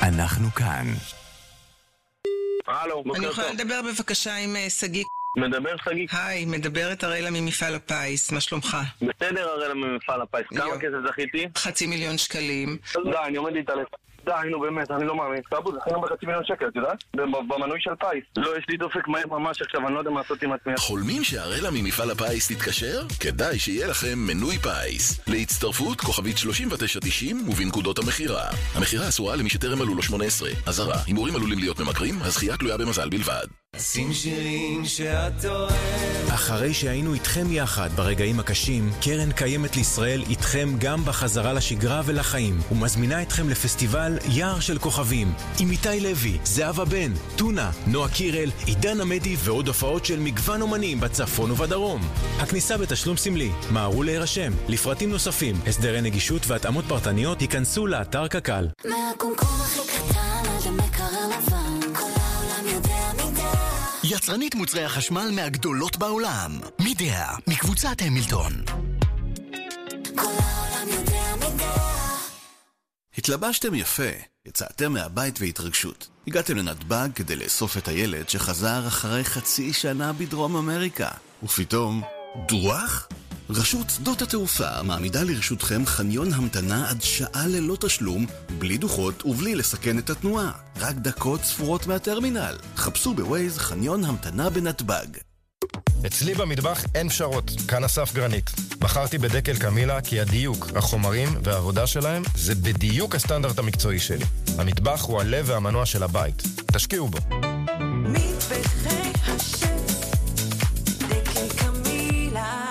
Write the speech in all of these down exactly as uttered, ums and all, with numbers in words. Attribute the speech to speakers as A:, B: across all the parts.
A: אנחנו כאן.
B: הלו, בוקר טוב.
C: אני יכולה לדבר בבקשה עם שגיא?
B: מדבר שגיא?
C: היי, מדברת הראלה ממפעל הפיס, מה שלומך?
B: בסדר הראלה ממפעל הפיס, כמה כסף זכיתי?
C: חצי מיליון שקלים.
B: די, אני עומד להתעלף. די, נו באמת, אני לא מאמין. סבו, זכינו בחצי מיליון שקל, אתה יודע? במנוי של פייס. לא, יש לי דופק מהר ממש עכשיו, אני לא יודע מה לעשות עם עצמי.
D: חולמים שהראלה ממפעל הפיס תתקשר? כדאי שיהיה לכם מנוי פיס. להצטרפות כוכבית שלושים ותשע תשעים ובנקודות המחירה. המחירה אסורה למי שטרם מלאו לו שמונה עשרה. אזהרה, הימורים עלולים להיות ממכרים, הזכייה תלויה במזל בלבד.
E: שים שירים שאת אוהב.
F: אחרי שהיינו איתכם יחד ברגעים הקשים, קרן קיימת לישראל איתכם גם בחזרה לשגרה ולחיים, ומזמינה אתכם לפסטיבל יער של כוכבים עם איתי לוי, זהבה בן, טונה, נועה קירל, עידן עמדי ועוד הופעות של מגוון אומנים בצפון ובדרום. הכניסה בתשלום סמלי, מהרו להירשם. לפרטים נוספים, הסדרי נגישות והתאמות פרטניות ייכנסו לאתר קק"ל.
G: מהקומקום הכי קטן עד המקרר לבן, כל העולם יודע מידע.
D: יצרנית מוצרי החשמל מהגדולות בעולם. מידע, מקבוצת המילטון.
G: כל העולם יודע מידע.
D: התלבשתם יפה, יצאתם מהבית והתרגשות. הגעתם לנתב"ג כדי לאסוף את הילד שחזר אחרי חצי שנה בדרום אמריקה. ופתאום, דוח? רשות שדות התעופה מעמידה לרשותכם חניון המתנה עד שעה ללא תשלום, בלי דוחות ובלי לסכן את התנועה. רק דקות ספורות מהטרמינל. חפשו בווייז חניון המתנה בנתב"ג.
H: אצלי במטבח אין פשרות, כאן אסף גרנית. בחרתי בדקל קמילה כי הדיוק, החומרים והעבודה שלהם זה בדיוק הסטנדרט המקצועי שלי. המטבח הוא הלב והמנוע של הבית. תשקיעו בו.
E: מטבחי השף, דקל קמילה.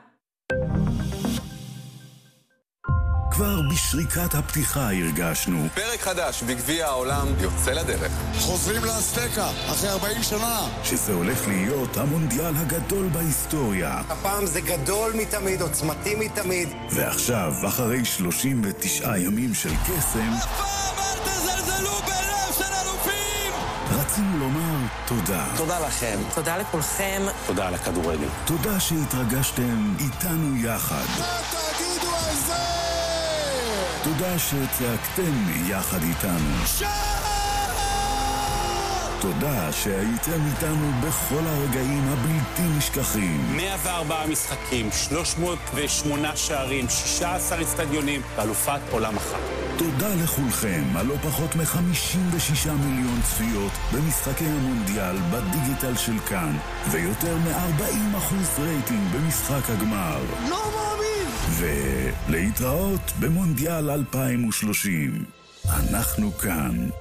I: כבר בשריקת הפתיחה הרגשנו
J: פרק חדש בגביע העולם יוצא לדרך.
K: חוזרים לאסטקה אחרי ארבעים שנה,
I: שזה הולך להיות המונדיאל הגדול בהיסטוריה.
L: הפעם זה גדול מתמיד, עוצמתי מתמיד.
I: ועכשיו, אחרי שלושים ותשעה ימים של קסם,
E: הפעם אל תזלזלו בלב של אלופים.
I: רצינו לומר תודה.
L: תודה לכם.
C: תודה לכולכם.
J: תודה על הכדורגל.
I: תודה שהתרגשתם איתנו יחד.
K: תגידו על זה!
I: תודה שצעקתם יחד איתנו. תודה שהייתם איתנו בכל הרגעים הבלתי נשכחים.
J: מאה וארבעה משחקים, שלוש מאות ושמונה שערים, שישה עשר אצטדיונים, ואלופת עולם אחת.
I: תודה לכולכם על לא פחות מ-חמישים ושישה מיליון צפיות במשחקי המונדיאל בדיגיטל של כאן, ויותר מ-ארבעים אחוז רייטינג במשחק הגמר.
K: לא מאמין!
I: ולהתראות במונדיאל אלפיים ושלושים. אנחנו כאן.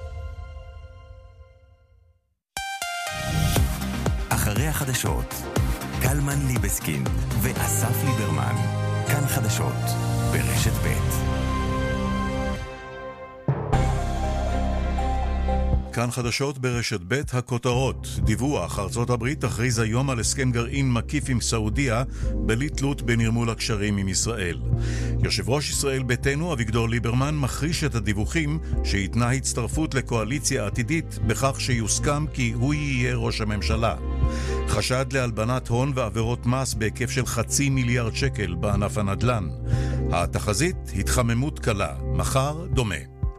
A: אחרי החדשות, קלמן ליבסקין ואסף ליברמן. כאן חדשות ברשת ב'.
M: כאן חדשות ברשת ב'. הכותרות. דיווח, ארצות הברית תכריז היום על הסכם גרעין מקיף עם סעודיה בלי תלות בנרמול הקשרים עם ישראל. יושב ראש ישראל ביתנו אביגדור ליברמן מחריש את הדיווחים שיתנה הצטרפות לקואליציה עתידית בכך שיוסכם כי הוא יהיה ראש הממשלה. חשד להלבנת הון ועבירות מס בהיקף של חצי מיליארד שקל בענף הנדל"ן. התחזית, התחממות קלה, מחר דומה.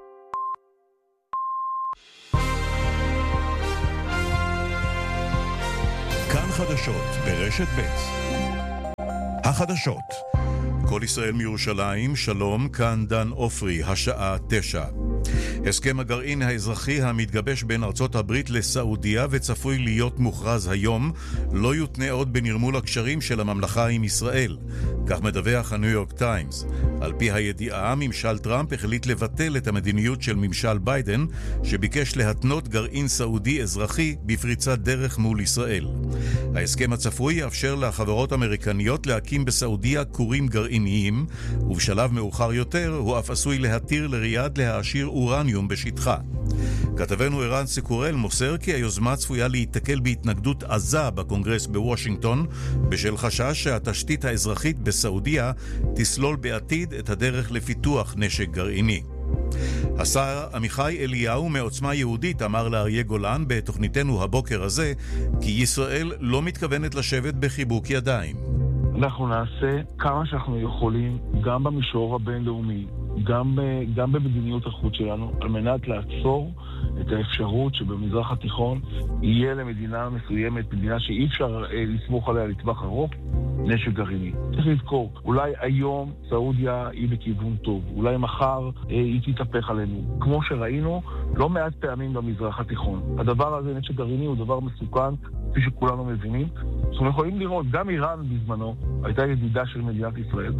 M: כאן חדשות ברשת ב'. החדשות. כל ישראל מירושלים, שלום, כאן דן אופרי, השעה תשע. הסכם הגרעין האזרחי המתגבש בין ארצות הברית לסעודיה וצפוי להיות מוכרז היום, לא יותנה עוד בנרמול הקשרים של הממלכה עם ישראל. כך מדווח הניו יורק טיימס. על פי הידיעה, ממשל טראמפ החליט לבטל את המדיניות של ממשל ביידן, שביקש להתנות גרעין סעודי אזרחי בפריצת דרך מול ישראל. ההסכם הצפוי יאפשר לחברות אמריקניות להקים בסעודיה כורים גרעיניים, ובשלב מאוחר יותר הוא אף עשוי להתיר לריאד להעשיר אורניום בשטחה. כתבנו ערן סקורל מוסר כי היוזמה צפויה להתקל בהתנגדות עזה בקונגרס בוושינגטון, בשל חשש שהתשתית האזרחית בסעודיה תסלול בעתיד את הדרך לפיתוח נשק גרעיני. השר עמיחי אליהו מעוצמה יהודית אמר לאריה גולן בתוכניתנו הבוקר הזה כי ישראל לא מתכוונת לשבת בחיבוק ידיים.
N: אנחנו נעשה כמה שאנחנו יכולים גם במישור הבינלאומי גם, גם במדיניות החוץ שלנו, על מנת לעצור את האפשרות שבמזרח התיכון יהיה למדינה מסוימת, מדינה שאי אפשר אה, לסמוך עליה לטווח ארוך, נשק גרעיני. צריך לזכור, אולי היום סעודיה היא בכיוון טוב, אולי מחר אה, היא תתהפך עלינו. כמו שראינו, לא מעט פעמים במזרח התיכון. הדבר הזה, נשק גרעיני, הוא דבר מסוכן, כפי שכולנו מבינים. אנחנו יכולים לראות, גם איראן בזמנו הייתה ידידה של מדינת ישראל.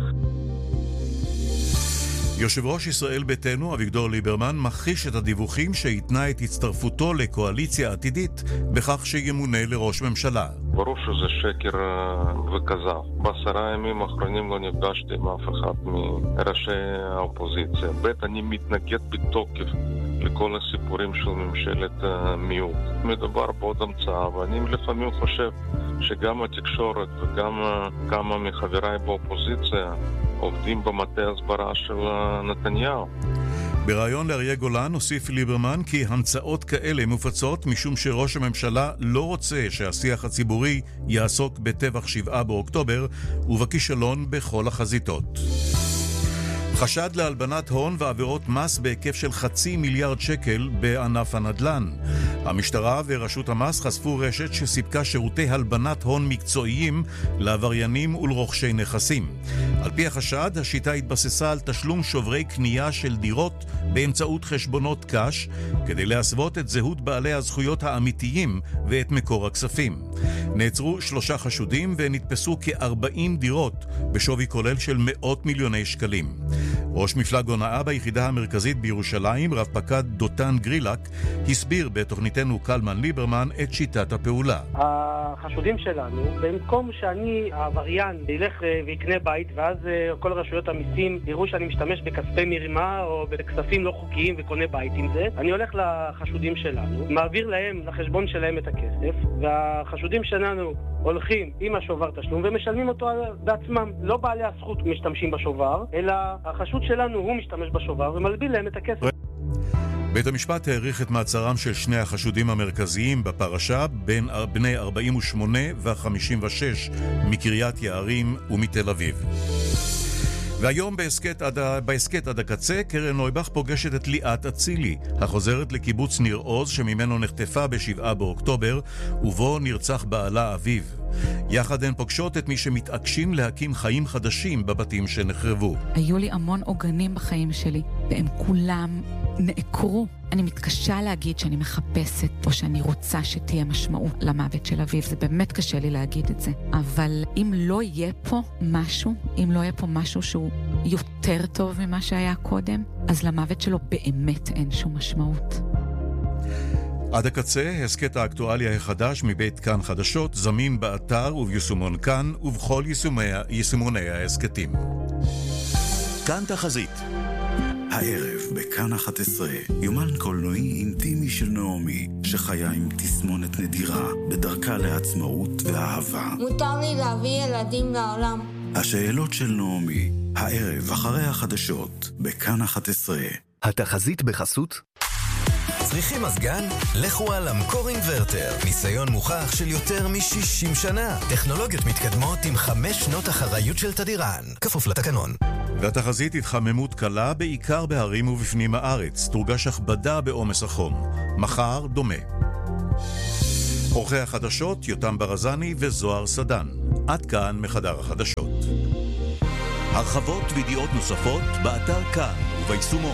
M: יושב ראש ישראל ביתנו, אביגדור ליברמן, מכחיש את הדיווחים שהתנה את הצטרפותו לקואליציה עתידית בכך שימונה לראש ממשלה.
O: ברור שזה שקר וכזב. בעשרה ימים האחרונים לא נפגשתי עם אף אחד מראשי האופוזיציה. בית, אני מתנגד בתוקף לכל הסיפורים של ממשלת מיעוט. מדובר בעוד המצאה, ואני לפעמים חושב שגם התקשורת וגם כמה מחבריי באופוזיציה עובדים במטה הסברה של נתניהו.
M: ברעיון לאריה גולן הוסיף ליברמן כי המצאות כאלה מופצות משום שראש הממשלה לא רוצה שהשיח הציבורי יעסוק בטבח שבעה באוקטובר ובכישלון בכל החזיתות. חשד להלבנת הון ועבירות מס בהיקף של חצי מיליארד שקל בענף הנדל"ן. המשטרה ורשות המס חשפו רשת שסיפקה שירותי הלבנת הון מקצועיים לעבריינים ולרוכשי נכסים. על פי החשד, השיטה התבססה על תשלום שוברי קנייה של דירות באמצעות חשבונות קש, כדי להסוות את זהות בעלי הזכויות האמיתיים ואת מקור הכספים. נעצרו שלושה חשודים ונתפסו כ-ארבעים דירות בשווי כולל של מאות מיליוני שקלים. ראש מפלג הונאה ביחידה המרכזית בירושלים, רב פקד דותן גרילק, הסביר בתוכניתנו קלמן ליברמן את שיטת הפעולה.
P: החשודים שלנו, במקום שאני העבריין ילך ויקנה בית ואז כל רשויות המיסים יראו שאני משתמש בכספי מרמה או בכספים לא חוקיים וקונה בית עם זה, אני הולך לחשודים שלנו, מעביר להם לחשבון שלהם את הכסף, והחשודים שלנו הולכים עם השובר תשלום ומשלמים אותו בעצמם. לא בעלי הזכות משתמשים בשובר, אלא החשוד שלנו הוא משתמש בשובר ומלביל להם את הכסף.
M: בית המשפט העריך את מעצרם של שני החשודים המרכזיים בפרשה, בין בני ארבעים ושמונה ו-חמישים ושש מקריית יערים ומתל אביב. והיום בעסקת עד, בעסקת עד הקצה, קרן נויבך פוגשת את ליאת אצילי, החוזרת לקיבוץ ניר עוז שממנו נחטפה בשבעה באוקטובר, ובו נרצח בעלה אביו. יחד הן פוגשות את מי שמתעקשים להקים חיים חדשים בבתים שנחרבו.
Q: היו לי המון עוגנים בחיים שלי, והם כולם נעקרו. אני מתקשה להגיד שאני מחפשת או שאני רוצה שתהיה משמעות למוות של אביו. זה באמת קשה לי להגיד את זה. אבל אם לא יהיה פה משהו, אם לא יהיה פה משהו שהוא יותר טוב ממה שהיה קודם, אז למוות שלו באמת אין שום משמעות.
M: עד הקצה, הסקט האקטואליה החדש מבית כאן חדשות, זמין באתר וביישומון כאן ובכל יישומוני ההסקטים.
A: כאן תחזית.
I: הערב בכאן אחת עשרה, יומן קולנועי אינטימי של נעמי, שחיה עם תסמונת נדירה בדרכה לעצמאות ואהבה.
R: מותר לי להביא ילדים לעולם.
I: השאלות של נעמי, הערב אחרי החדשות, בכאן אחת עשרה.
S: התחזית בחסות צריכים מזגן? לכו על אמקור אינברטר. ניסיון מוכח של יותר מ-שישים שנה. טכנולוגיות מתקדמות עם חמש שנות אחריות של תדירן. כפוף לתקנון.
M: והתחזית התחממות קלה בעיקר בהרים ובפנים הארץ. תורגש הכבדה בעומס החום. מחר דומה. עורכי החדשות יותם ברזני וזוהר סדן. עד כאן מחדר החדשות.
A: הרחבות וידיעות נוספות באתר כאן וביישומון.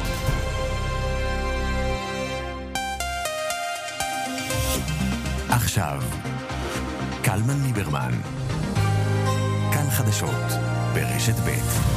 A: עכשיו, קלמן ליברמן. כאן חדשות ברשת ב'.